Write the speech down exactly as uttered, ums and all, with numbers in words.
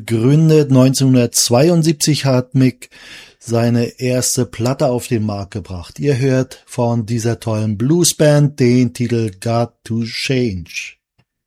gegründet. neunzehnhundertzweiundsiebzig hat Mick seine erste Platte auf den Markt gebracht. Ihr hört von dieser tollen Bluesband den Titel Got to Change.